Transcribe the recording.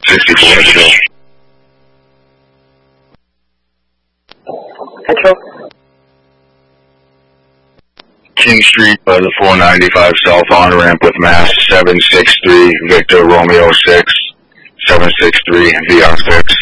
64. Control. King Street by the 495 South on ramp with mass 763 Victor Romeo 6 763 VR6.